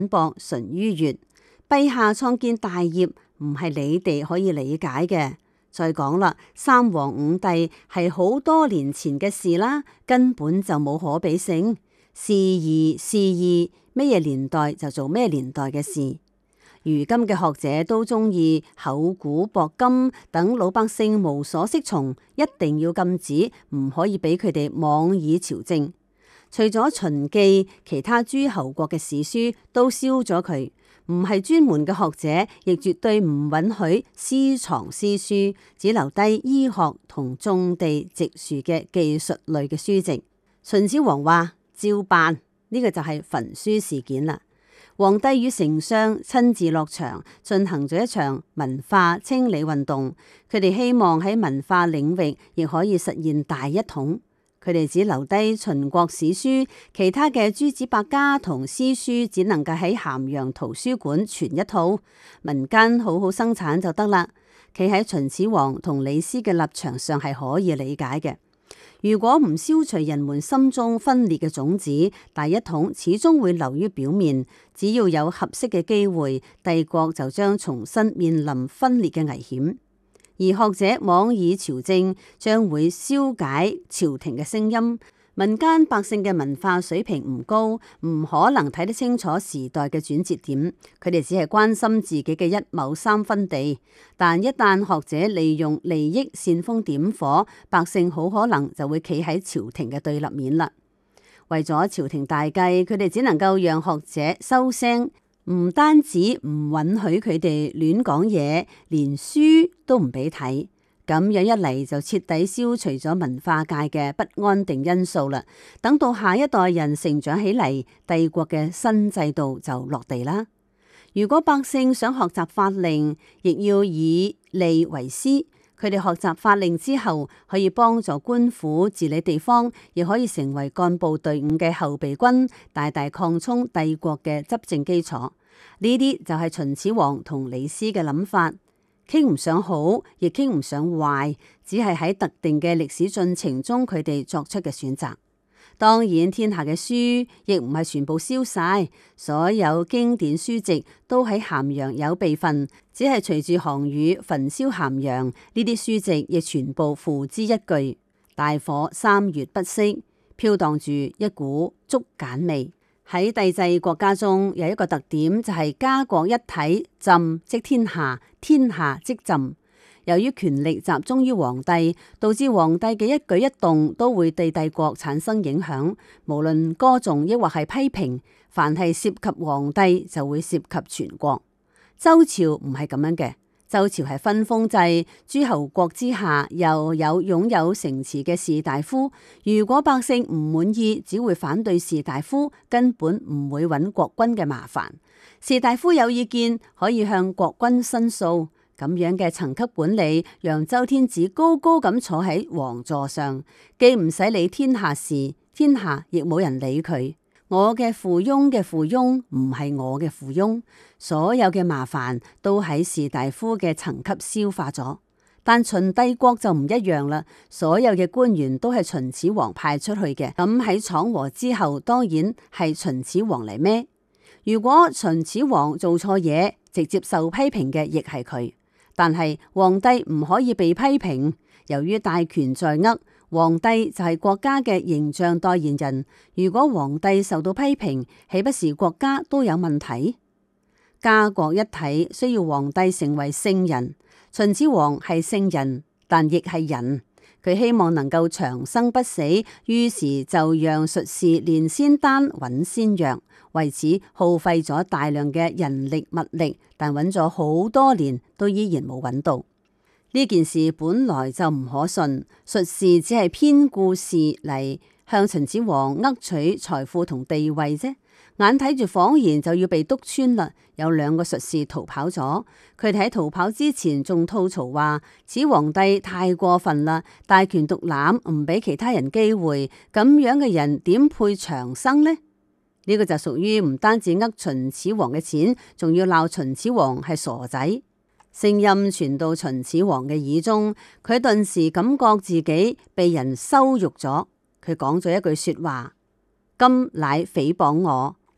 駁淳于越，陛下創建大業唔係你哋可以理解嘅。再講啦，三皇五帝係好多年前嘅事啦，根本就冇可比性。時移世易，咩嘢年代就做咩年代嘅事。如今嘅學者都中意厚古薄今，等老百姓無所適從，一定要禁止，唔可以俾佢哋妄議朝政。除咗秦記，其他諸侯國嘅史書都燒咗佢。唔係專門嘅學者，亦絕對唔允許私藏詩書，只留低醫學同種地植樹嘅技術類嘅書籍。秦始皇話照辦，呢個就係焚書事件啦。皇帝與丞相親自落場進行咗一場文化清理運動，佢哋希望喺文化領域亦可以實現大一統。佢哋只留低秦國史書，其他嘅諸子百家同詩書只能夠喺咸陽圖書館存一套，民間好好生產就得啦。企喺秦始皇同李斯嘅立場上係可以理解嘅。如果唔消除人們心中分裂嘅種子，大一統始終會流於表面。只要有合適嘅機會，帝國就將重新面臨分裂嘅危險。而學者妄議朝政，將會消解朝廷嘅聲音。民間百姓嘅文化水平唔高，唔可能睇得清楚時代嘅轉折點。佢哋只係關心自己嘅一畝三分地。但一旦學者利用利益煽風點火，百姓好可能就會企喺朝廷嘅對立面啦。為咗朝廷大計，佢哋只能夠讓學者收聲。唔單止唔允許佢哋亂講嘢，連書都唔俾睇，咁樣一嚟就徹底消除咗文化界嘅不安定因素啦。等到下一代人成長起嚟，帝國嘅新制度就落地啦。如果百姓想學習法令，亦要以利為師。佢哋學習法令之後，可以幫助官府治理地方，亦可以成為幹部隊伍嘅後備軍，大大擴充帝國嘅執政基礎。呢啲就係秦始皇同李斯嘅諗法，傾唔上好，亦傾唔上壞，只係喺特定嘅歷史進程中，佢哋作出嘅選擇。當然，天下嘅書亦唔係全部燒晒，所有經典書籍都喺咸陽有備份，只係隨住項羽焚燒咸陽，呢啲書籍亦全部付之一炬。大火3月不息，飄蕩住一股竹簡味。喺帝制國家中有一個特點，就係家國一體，朕即天下，天下即朕。由於權力集中於皇帝，導致皇帝嘅一舉一動都會對帝國產生影響。無論歌頌抑或係批評，凡係涉及皇帝就會涉及全國。周朝唔係咁樣嘅，周朝係分封制，諸侯國之下又有擁有城池嘅士大夫。如果百姓唔滿意，只會反對士大夫，根本唔會揾國君嘅麻煩。士大夫有意見可以向國君申訴。咁樣嘅層級管理，讓周天子高高咁坐喺皇座上，既唔使理天下事，天下亦冇人理佢。我嘅附庸嘅附庸唔係我嘅附庸，所有嘅麻煩都喺士大夫嘅層級消化咗。但秦帝國就唔一樣啦，所有嘅官員都係秦始皇派出去嘅。咁喺闖禍之後，當然係秦始皇嚟孭。如果秦始皇做錯嘢，直接受批評嘅亦係佢。但係皇帝唔可以被批評，由於大權在握，皇帝就係國家嘅形象代言人。如果皇帝受到批評，豈不是國家都有問題？家國一體需要皇帝成為聖人。秦始皇係聖人，但亦係人。佢希望能夠長生不死，於是就讓術士煉仙丹揾仙藥，為此耗費咗大量嘅人力物力，但揾咗好多年都依然冇揾到。呢件事本來就唔可信，術士只係編故事嚟向秦始皇握取財富同地位啫。眼睇住謊言就要被督穿啦，有2個術士逃跑咗。佢哋喺逃跑之前仲吐槽話：此皇帝太過分啦，大權獨攬，唔俾其他人機會，咁樣嘅人點配長生呢？呢個就屬於唔單止呃秦始皇嘅錢，仲要鬧秦始皇係傻仔。聲音傳到秦始皇嘅耳中，佢頓時感覺自己被人羞辱咗。佢講咗一句說話：今乃誹謗我，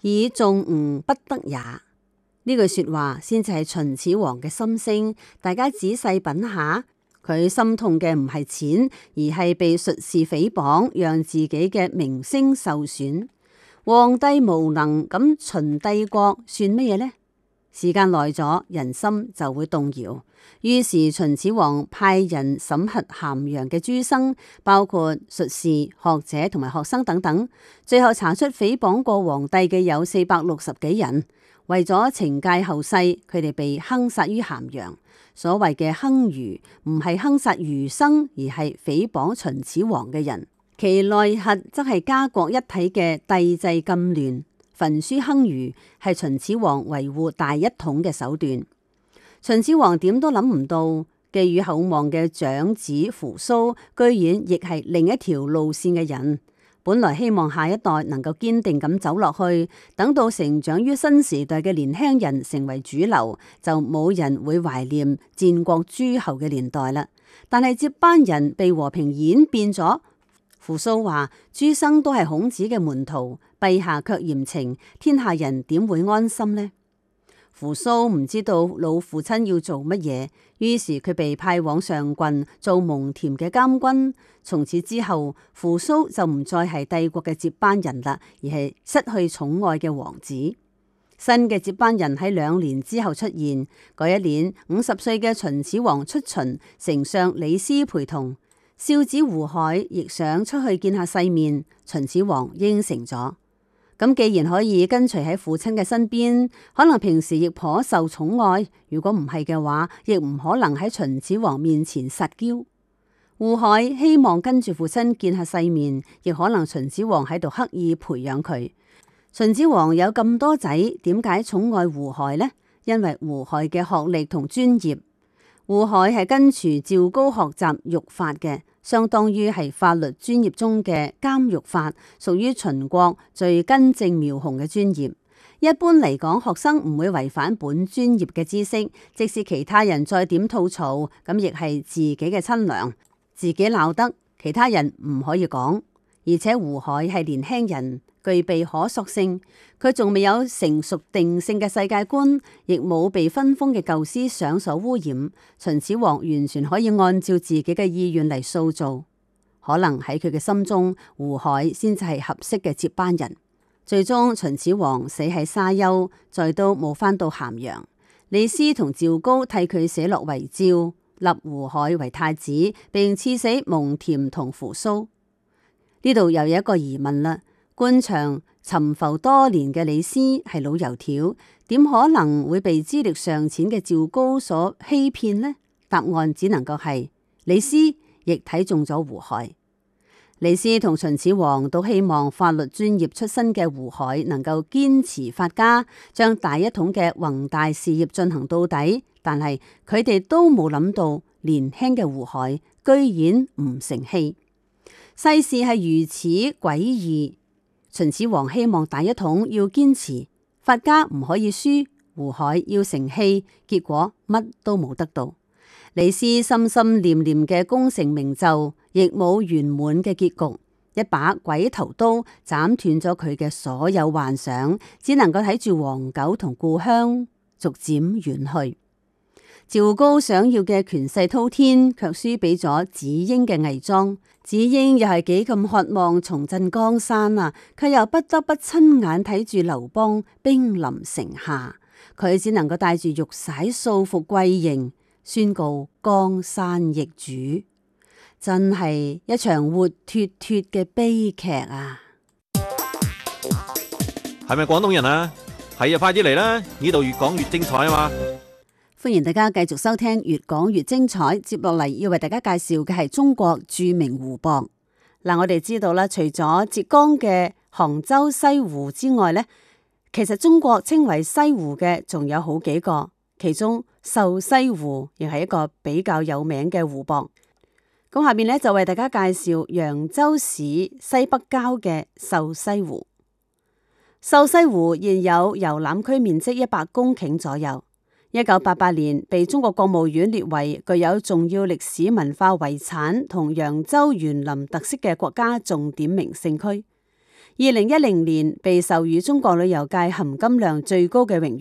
以眾吾不得也。呢句說話先至係秦始皇嘅心聲，大家仔細品下，佢心痛嘅唔係錢，而係被術士誹謗，讓自己嘅名聲受損。皇帝無能，咁秦帝國算乜嘢呢？時間耐咗，人心就會動搖。於是秦始皇派人審核咸陽嘅諸生，包括術士、學者同埋學生等等。最後查出誹謗過皇帝嘅有460幾人。為咗懲戒後世，佢哋被坑殺於咸陽。所謂嘅坑儒，唔係坑殺儒生，而係誹謗秦始皇嘅人。其內核則係家國一體嘅帝制禁亂。焚書坑儒係秦始皇維護大一統嘅手段。秦始皇點都諗唔到，寄予厚望嘅長子扶蘇，居然亦係另一條路線嘅人。本來希望下一代能夠堅定咁走落去，等到成長於新時代嘅年輕人成為主流，就冇人會懷念戰國諸侯嘅年代啦。但係接班人被和平演變咗。扶蘇話：諸生都係孔子嘅門徒，陛下卻嚴懲，天下人點會安心呢？扶蘇唔知道老父親要做乜嘢，於是佢被派往上郡做蒙恬嘅監軍。從此之後，扶蘇就唔再係帝國嘅接班人啦，而係失去寵愛嘅王子。新嘅接班人喺2年之後出現。嗰一年50歲嘅秦始皇出巡，丞相李斯陪同。少子胡亥亦想出去見下世面，秦始皇應承咗。咁既然可以跟隨喺父親嘅身邊，可能平時亦頗受寵愛。如果唔係嘅話，亦唔可能喺秦始皇面前撒嬌。胡亥希望跟住父親見下世面，亦可能秦始皇喺度刻意培養佢。秦始皇有咁多仔，點解寵愛胡亥呢？因為胡亥嘅學歷同專業。胡亥係跟隨趙高學習獄法嘅，相當於係法律專業中嘅監獄法，屬於秦國最根正苗紅嘅專業。一般嚟講，學生唔會違反本專業嘅知識，即使其他人再點吐槽，咁亦係自己嘅親娘，自己鬧得，其他人唔可以講。而且胡亥係年輕人，具備可塑性，佢仲未有成熟定性嘅世界觀，亦冇被分封嘅舊思想所污染。秦始皇完全可以按照自己嘅意願嚟塑造。可能喺佢嘅心中，胡亥先至係合適嘅接班人。最終秦始皇死喺沙丘，再都冇返到咸陽。李斯同趙高替佢寫落遺詔，立胡亥為太子，並賜死蒙恬同扶蘇。呢度又有一個疑問啦。官場沉浮多年嘅李斯係老油條，點可能會被資歷尚淺嘅趙高所欺騙呢？答案只能夠係李斯亦睇中咗胡亥。李斯同秦始皇都希望法律專業出身嘅胡亥能夠堅持法家，將大一統嘅宏大事業進行到底。但係佢哋都冇諗到，年輕嘅胡亥居然唔成器。世事係如此詭異。秦始皇希望大一統要堅持，法家唔可以輸，胡亥要成器，結果乜都冇得到。李斯心心念念嘅功成名就，亦冇圓滿嘅結局，一把鬼頭刀斬斷咗佢嘅所有幻想，只能夠睇住黃狗同故鄉逐漸遠去。趙高想要嘅權勢滔天，卻輸俾咗子嬰嘅偽裝。子嬰又係幾咁渴望重振江山啊，佢又不得不親眼睇住劉邦兵臨城下，佢只能夠帶住玉璽掃服貴營，宣告江山易主。真係一場活脫脫嘅悲劇啊！ 係咪廣東人啊？係啊，快啲嚟啦！呢度越講越精彩啊嘛！ 歡迎大家繼續收聽越講越精彩。接落嚟要為大家介紹嘅係中國著名湖泊。嗱，我哋知道啦，除咗浙江嘅杭州西湖之外呢，其實中國稱為西湖嘅仲有好幾個，其中瘦西湖亦係一個比較有名嘅湖泊。咁下面呢，就為大家介紹揚州市西北郊嘅瘦西湖。瘦西湖現有遊覽區面積100公頃左右。1988年被中國國務院列為具有重要歷史文化遺產同揚州園林特色嘅國家重點名勝區。 2010年被授予中國旅遊界含金量最高嘅榮